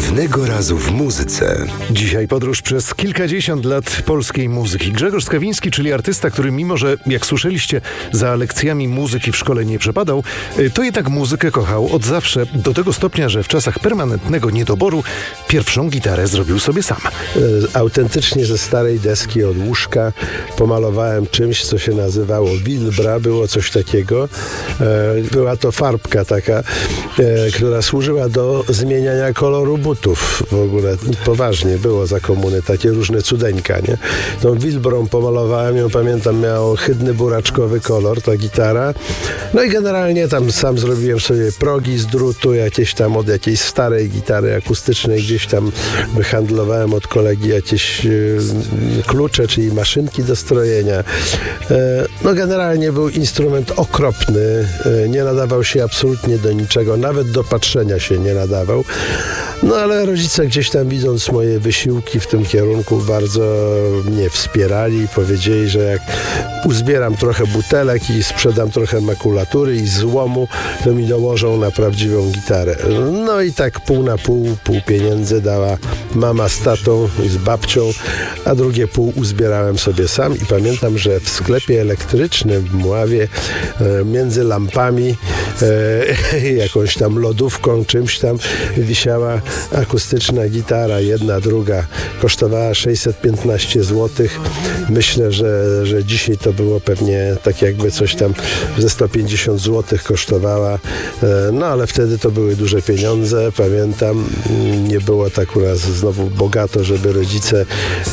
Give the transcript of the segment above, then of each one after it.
Pewnego razu w muzyce. Dzisiaj podróż przez kilkadziesiąt lat polskiej muzyki. Grzegorz Skawiński, czyli artysta, który mimo, że jak słyszeliście, za lekcjami muzyki w szkole nie przepadał, to jednak muzykę kochał od zawsze, do tego stopnia, że w czasach permanentnego niedoboru pierwszą gitarę zrobił sobie sam. Autentycznie ze starej deski od łóżka pomalowałem czymś, co się nazywało Wilbra, było coś takiego. Była to farbka taka, która służyła do zmieniania koloru butów. W ogóle poważnie było za komuny takie różne cudeńka, nie? Tą Wilbrą pomalowałem ją, pamiętam, miał ohydny buraczkowy kolor ta gitara. No i generalnie tam sam zrobiłem sobie progi z drutu, jakieś tam od jakiejś starej gitary akustycznej, gdzieś tam wyhandlowałem od kolegi jakieś klucze, czyli maszynki do strojenia. No generalnie był instrument okropny, nie nadawał się absolutnie do niczego, nawet do patrzenia się nie nadawał. No ale rodzice gdzieś tam, widząc moje wysiłki w tym kierunku, bardzo mnie wspierali i powiedzieli, że jak uzbieram trochę butelek i sprzedam trochę makulatury i złomu, to mi dołożą na prawdziwą gitarę. No i tak pół na pół pieniędzy dała mama z tatą i z babcią, a drugie pół uzbierałem sobie sam i pamiętam, że w sklepie elektrycznym w Mławie między lampami jakąś tam lodówką, czymś tam wisiała akustyczna gitara, jedna, druga, kosztowała 615 zł. Myślę, że dzisiaj to było pewnie tak jakby coś tam ze 150 zł kosztowała, no ale wtedy to były duże pieniądze, pamiętam, nie było tak u nas znowu bogato, żeby rodzice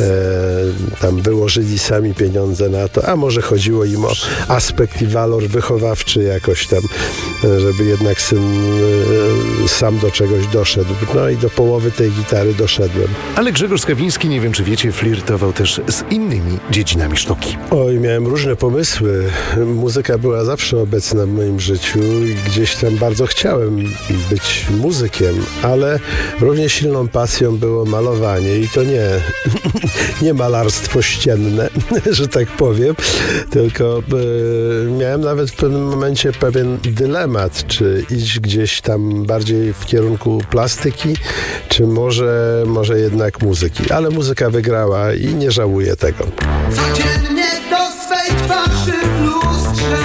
tam wyłożyli sami pieniądze na to, a może chodziło im o aspekt i walor wychowawczy jakoś tam, żeby jednak syn sam do czegoś doszedł. No i do połowy tej gitary doszedłem. Ale Grzegorz Skawiński, nie wiem czy wiecie, flirtował też z innymi dziedzinami sztuki. Oj, miałem różne pomysły. Muzyka była zawsze obecna w moim życiu i gdzieś tam bardzo chciałem być muzykiem, ale równie silną pasją było malowanie i to nie malarstwo ścienne, że tak powiem, tylko miałem nawet w pewnym momencie pewien dylemat, czy iść gdzieś tam bardziej w kierunku plastyki, czy może jednak muzyki. Ale muzyka wygrała i nie żałuję tego. Codziennie do swej twarzy w lustrze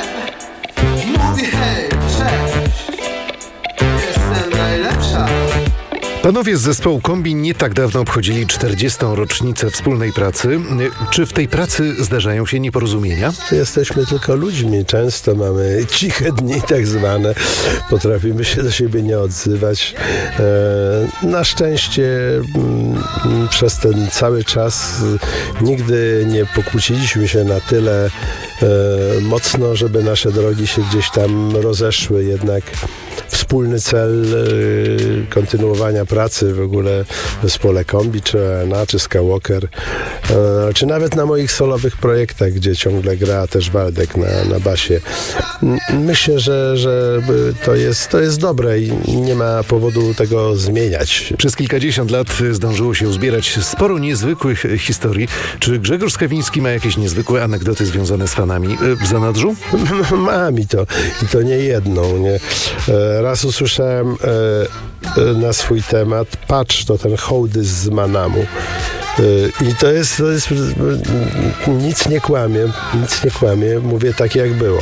mówi hej, cześć, jestem najlepsza. Panowie z zespołu Kombi nie tak dawno obchodzili 40. rocznicę wspólnej pracy. Czy w tej pracy zdarzają się nieporozumienia? Jesteśmy tylko ludźmi. Często mamy ciche dni tak zwane. Potrafimy się do siebie nie odzywać. Na szczęście przez ten cały czas nigdy nie pokłóciliśmy się na tyle mocno, żeby nasze drogi się gdzieś tam rozeszły. Jednak wspólny cel kontynuowania pracy w ogóle w zespole Kombi, czy ONA, czy Skywalker, czy nawet na moich solowych projektach, gdzie ciągle gra też Waldek na basie. Myślę, że to jest dobre i nie ma powodu tego zmieniać. Przez kilkadziesiąt lat zdążyło się uzbierać sporo niezwykłych historii. Czy Grzegorz Skawiński ma jakieś niezwykłe anegdoty związane z fanami w zanadrzu? Mam i to nie jedną. Nie? Raz usłyszałem na swój temat, patrz, to ten hołdys z Manamu. I to jest nic nie kłamie, mówię tak jak było.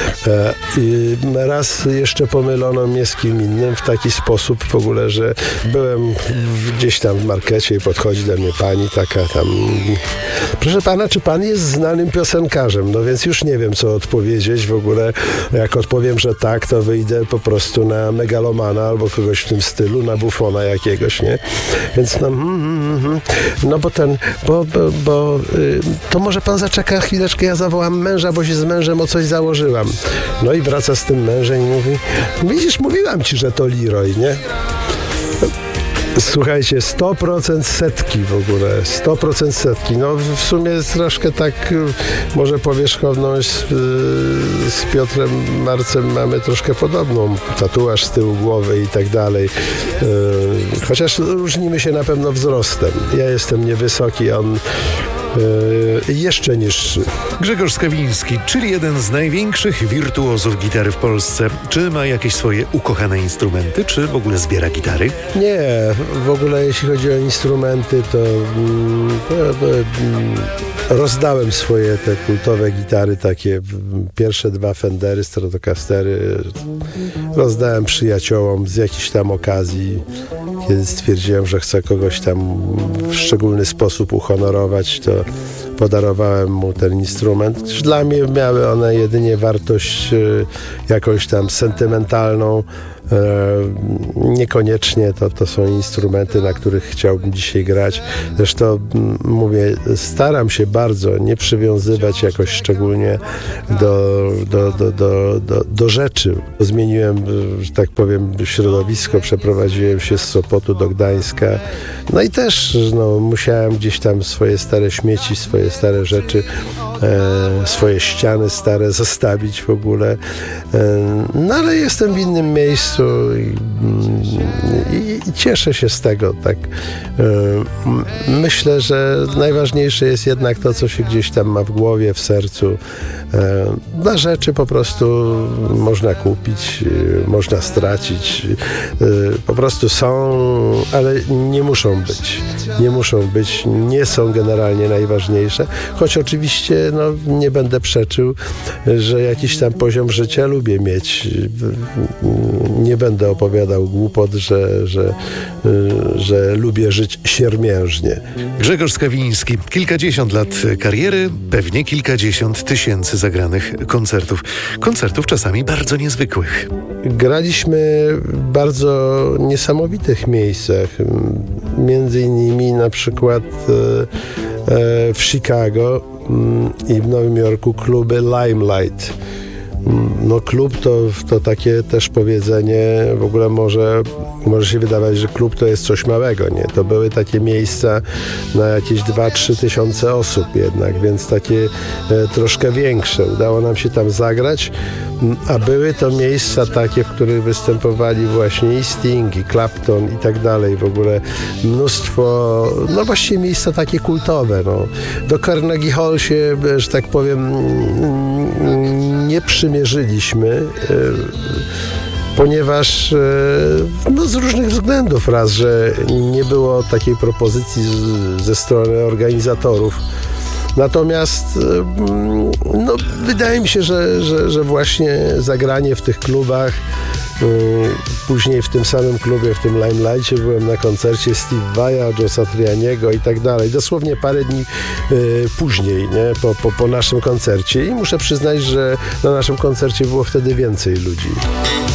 I raz jeszcze pomylono mnie z kim innym w taki sposób w ogóle, że byłem gdzieś tam w markecie i podchodzi do mnie pani taka tam, proszę pana, czy pan jest znanym piosenkarzem? No więc już nie wiem, co odpowiedzieć w ogóle. Jak odpowiem, że tak, to wyjdę po prostu na megalomana albo kogoś w tym stylu, na bufona jakiegoś, nie? Więc no bo to może pan zaczeka chwileczkę, ja zawołam męża, bo się z mężem o coś założyłam. No i wraca z tym mężem i mówi, widzisz, mówiłam ci, że to Leroy, nie? Słuchajcie, 100% setki w ogóle, 100% setki. No w sumie troszkę tak, może powierzchowność z Piotrem Marcem mamy troszkę podobną. Tatuaż z tyłu głowy i tak dalej. Chociaż różnimy się na pewno wzrostem. Ja jestem niewysoki, on jeszcze niższy. Grzegorz Skawiński, czyli jeden z największych wirtuozów gitary w Polsce. Czy ma jakieś swoje ukochane instrumenty, czy w ogóle zbiera gitary? Nie, w ogóle jeśli chodzi o instrumenty, to rozdałem swoje te kultowe gitary, takie pierwsze 2 Fendery, Stratocastery. Rozdałem przyjaciołom z jakichś tam okazji, kiedy stwierdziłem, że chcę kogoś tam w szczególny sposób uhonorować, to podarowałem mu ten instrument. Dla mnie miały one jedynie wartość jakąś tam sentymentalną. Niekoniecznie to są instrumenty, na których chciałbym dzisiaj grać. Zresztą mówię, staram się bardzo nie przywiązywać jakoś szczególnie do rzeczy. Zmieniłem, że tak powiem, środowisko, przeprowadziłem się z Sopotu do Gdańska. No i też musiałem gdzieś tam swoje stare śmieci, swoje stare rzeczy, swoje ściany stare zostawić w ogóle. No ale jestem w innym miejscu i cieszę się z tego. Tak. Myślę, że najważniejsze jest jednak to, co się gdzieś tam ma w głowie, w sercu. Dla rzeczy po prostu można kupić, można stracić. Po prostu są, ale nie muszą być. Nie muszą być, nie są generalnie najważniejsze. Choć oczywiście nie będę przeczył, że jakiś tam poziom życia lubię mieć. Nie będę opowiadał głupot, że lubię żyć siermiężnie. Grzegorz Skawiński, kilkadziesiąt lat kariery, pewnie kilkadziesiąt tysięcy zagranych koncertów. Koncertów czasami bardzo niezwykłych. Graliśmy w bardzo niesamowitych miejscach. Między innymi na przykład w Chicago i w Nowym Jorku kluby Limelight. Klub to takie też powiedzenie, w ogóle może się wydawać, że klub to jest coś małego, nie? To były takie miejsca na jakieś 2-3 tysiące osób jednak, więc takie troszkę większe. Udało nam się tam zagrać, a były to miejsca takie, w których występowali właśnie i Sting, i Clapton i tak dalej. W ogóle mnóstwo, właściwie miejsca takie kultowe. Do Carnegie Hall się, że tak powiem, nie przymierzyliśmy, ponieważ z różnych względów. Raz, że nie było takiej propozycji ze strony organizatorów. Natomiast wydaje mi się, że właśnie zagranie w tych klubach, później w tym samym klubie, w tym Limelightie byłem na koncercie Steve Vai'a, Joe Satrianiego i tak dalej. Dosłownie parę dni później, nie? Po naszym koncercie. I muszę przyznać, że na naszym koncercie było wtedy więcej ludzi.